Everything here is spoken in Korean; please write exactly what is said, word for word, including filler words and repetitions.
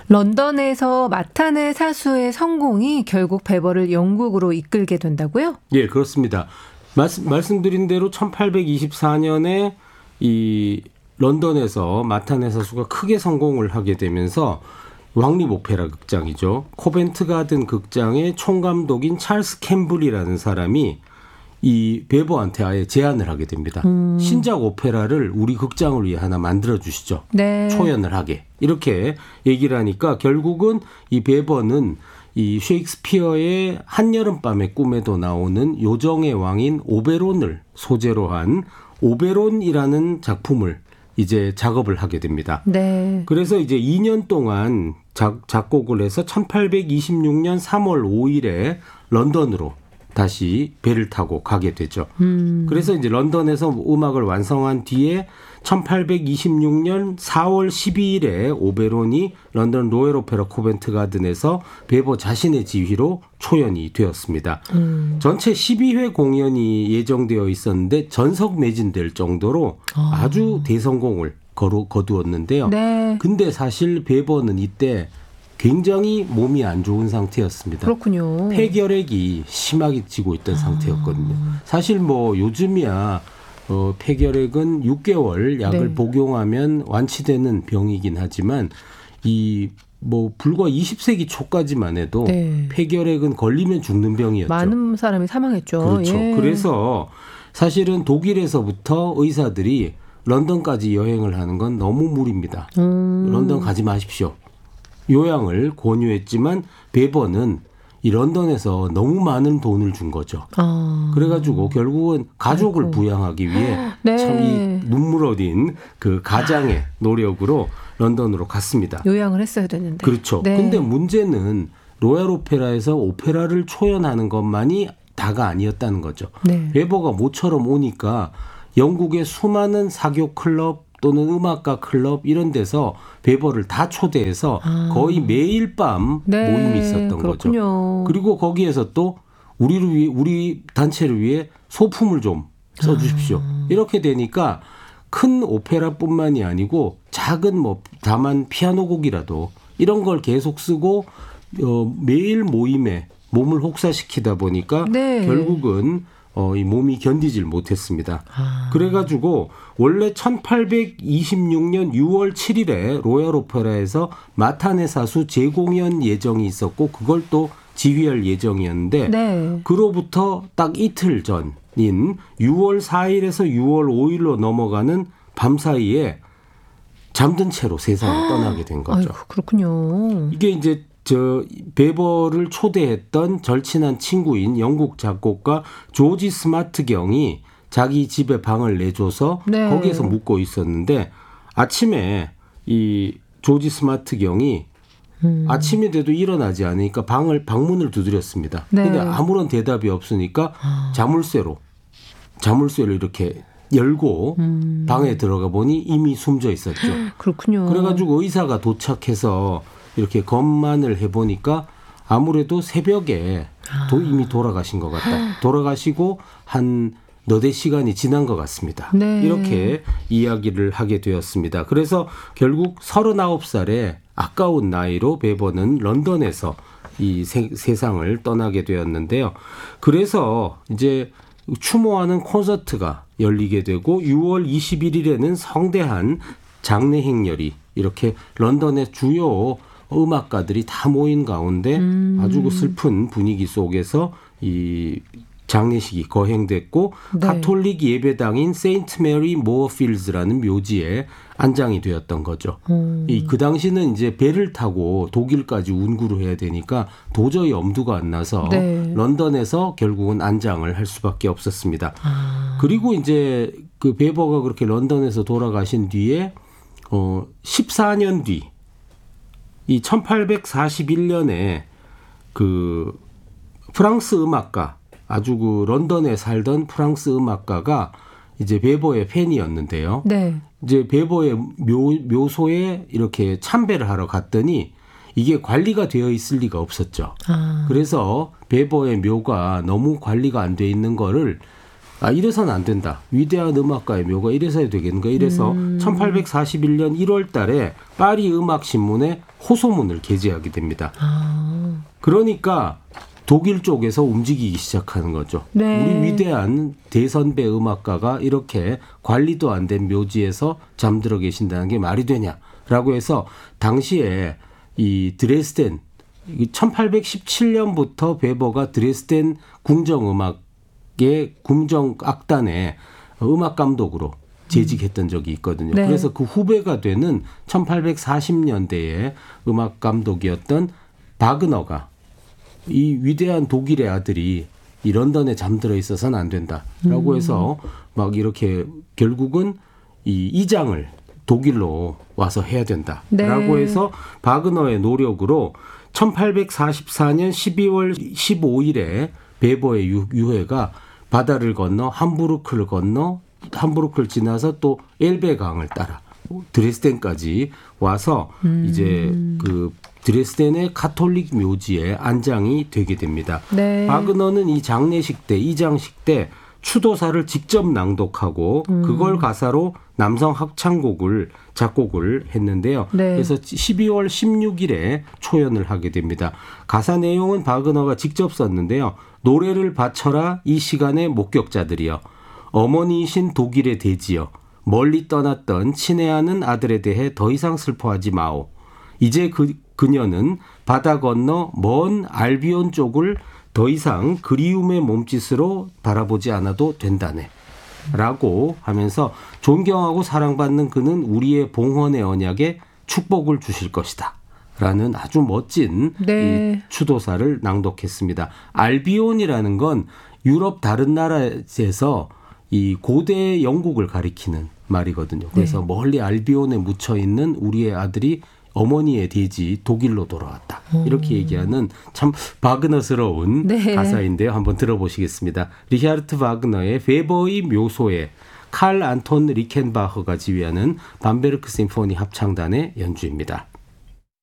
런던에서 마탄의 사수의 성공이 결국 베버를 영국으로 이끌게 된다고요? 예, 그렇습니다. 말씀, 말씀드린 대로 천팔백이십사 년에 이 런던에서 마탄의 사수가 크게 성공을 하게 되면서 왕립 오페라 극장이죠. 코벤트 가든 극장의 총감독인 찰스 캠블이라는 사람이 이 베버한테 아예 제안을 하게 됩니다. 음. 신작 오페라를 우리 극장을 위해 하나 만들어 주시죠. 네. 초연을 하게. 이렇게 얘기를 하니까 결국은 이 베버는 이 셰익스피어의 한여름밤의 꿈에도 나오는 요정의 왕인 오베론을 소재로 한 오베론이라는 작품을 이제 작업을 하게 됩니다. 네. 그래서 이제 이 년 동안 작, 작곡을 해서 천팔백이십육 년 삼월 오일에 런던으로 다시 배를 타고 가게 되죠. 음. 그래서 이제 런던에서 음악을 완성한 뒤에 천팔백이십육 년 사월 십이일에 오베론이 런던 로열 오페라 코벤트 가든에서 베버 자신의 지휘로 초연이 되었습니다. 음. 전체 십이 회 공연이 예정되어 있었는데 전석 매진될 정도로 아. 아주 대성공을 거루, 거두었는데요. 네. 근데 사실 베버는 이때 굉장히 몸이 안 좋은 상태였습니다. 그렇군요. 폐결핵이 심하게 지고 있던 아. 상태였거든요. 사실 뭐 요즘이야 어, 폐결핵은 육 개월 약을 네. 복용하면 완치되는 병이긴 하지만 이 뭐 불과 이십 세기 초까지만 해도 네. 폐결핵은 걸리면 죽는 병이었죠. 많은 사람이 사망했죠. 그렇죠. 예. 그래서 사실은 독일에서부터 의사들이 런던까지 여행을 하는 건 너무 무리입니다. 음. 런던 가지 마십시오. 요양을 권유했지만 베버는 이 런던에서 너무 많은 돈을 준 거죠. 아. 그래가지고 결국은 가족을 아이고. 부양하기 위해 네. 참 이 눈물 어린 그 가장의 노력으로 런던으로 갔습니다. 요양을 했어야 되는데. 그렇죠. 네. 근데 문제는 로얄 오페라에서 오페라를 초연하는 것만이 다가 아니었다는 거죠. 네. 베버가 모처럼 오니까 영국의 수많은 사교 클럽 또는 음악가 클럽 이런 데서 베버를 다 초대해서 아. 거의 매일 밤 네. 모임이 있었던 그렇군요. 거죠. 그리고 거기에서 또 우리를 위해 우리 단체를 위해 소품을 좀 써주십시오. 아. 이렇게 되니까 큰 오페라뿐만이 아니고 작은 뭐 다만 피아노 곡이라도 이런 걸 계속 쓰고 어, 매일 모임에 몸을 혹사시키다 보니까 네. 결국은 어, 이 몸이 견디질 못했습니다. 아. 그래가지고 원래 천팔백이십육 년 유월 칠일에 로얄 오페라에서 마탄의 사수 재공연 예정이 있었고 그걸 또 지휘할 예정이었는데 네. 그로부터 딱 이틀 전인 유월 사일에서 유월 오일로 넘어가는 밤 사이에 잠든 채로 세상을 떠나게 된 거죠. 아이고, 그렇군요. 이게 이제 저 베버를 초대했던 절친한 친구인 영국 작곡가 조지 스마트 경이 자기 집에 방을 내줘서 네. 거기에서 묵고 있었는데 아침에 이 조지 스마트 경이 음. 아침이 돼도 일어나지 않으니까 방을 방문을 두드렸습니다. 그런데 네. 아무런 대답이 없으니까 아. 자물쇠로 자물쇠를 이렇게 열고 음. 방에 들어가 보니 이미 숨져 있었죠. 그렇군요. 그래가지고 의사가 도착해서 이렇게 검만을 해보니까 아무래도 새벽에 도 이미 돌아가신 것 같다. 돌아가시고 한 너댓 시간이 지난 것 같습니다. 네. 이렇게 이야기를 하게 되었습니다. 그래서 결국 서른아홉 살에 아까운 나이로 베버는 런던에서 이 세, 세상을 떠나게 되었는데요. 그래서 이제 추모하는 콘서트가 열리게 되고 유월 이십일일에는 성대한 장례 행렬이 이렇게 런던의 주요 음악가들이 다 모인 가운데 음. 아주 슬픈 분위기 속에서 이 장례식이 거행됐고 네. 가톨릭 예배당인 세인트 메리 모어필즈라는 묘지에 안장이 되었던 거죠. 음. 이 그 당시는 이제 배를 타고 독일까지 운구를 해야 되니까 도저히 엄두가 안 나서 네. 런던에서 결국은 안장을 할 수밖에 없었습니다. 아. 그리고 이제 그 베버가 그렇게 런던에서 돌아가신 뒤에 어 십사 년 뒤 이 천팔백사십일 년에 그 프랑스 음악가 아주 그 런던에 살던 프랑스 음악가가 이제 베버의 팬이었는데요. 네. 이제 베버의 묘, 묘소에 이렇게 참배를 하러 갔더니 이게 관리가 되어 있을 리가 없었죠. 아. 그래서 베버의 묘가 너무 관리가 안 돼 있는 거를 아, 이래서는 안 된다. 위대한 음악가의 묘가 이래서야 되겠는가. 이래서 음. 천팔백사십일 년 일월 달에 파리 음악신문에 호소문을 게재하게 됩니다. 아. 그러니까 독일 쪽에서 움직이기 시작하는 거죠. 네. 우리 위대한 대선배 음악가가 이렇게 관리도 안 된 묘지에서 잠들어 계신다는 게 말이 되냐라고 해서 당시에 이 드레스덴 천팔백십칠 년부터 베버가 드레스덴 궁정음악의 궁정악단의 음악 감독으로 재직했던 적이 있거든요. 네. 그래서 그 후배가 되는 천팔백사십 년대의 음악 감독이었던 바그너가 이 위대한 독일의 아들이 이 런던에 잠들어 있어서는 안 된다라고 해서 막 이렇게 결국은 이 이장을 독일로 와서 해야 된다라고 네. 해서 바그너의 노력으로 천팔백사십사 년 십이월 십오일에 베버의 유해가 바다를 건너 함부르크를 건너 함부르크를 지나서 또 엘베강을 따라 드레스덴까지 와서 음. 이제 그 드레스덴의 가톨릭 묘지에 안장이 되게 됩니다. 네. 바그너는 이 장례식 때, 이장식 때 추도사를 직접 낭독하고 음. 그걸 가사로 남성 합창곡을 작곡을 했는데요. 네. 그래서 십이월 십육일에 초연을 하게 됩니다. 가사 내용은 바그너가 직접 썼는데요. 노래를 바쳐라 이 시간의 목격자들이여. 어머니이신 독일의 대지여. 멀리 떠났던 친애하는 아들에 대해 더 이상 슬퍼하지 마오. 이제 그, 그녀는 바다 건너 먼 알비온 쪽을 더 이상 그리움의 몸짓으로 바라보지 않아도 된다네. 라고 하면서 존경하고 사랑받는 그는 우리의 봉헌의 언약에 축복을 주실 것이다. 라는 아주 멋진 네. 이 추도사를 낭독했습니다. 알비온이라는 건 유럽 다른 나라에서 이 고대 영국을 가리키는 말이거든요. 그래서 네. 멀리 알비온에 묻혀 있는 우리의 아들이 어머니의 대지 독일로 돌아왔다. 이렇게 얘기하는 참 바그너스러운 네. 가사인데요. 한번 들어보시겠습니다. 리히아르트 바그너의 베버의 묘소에 칼 안톤 리켄바흐가 지휘하는 밤베르크 심포니 합창단의 연주입니다.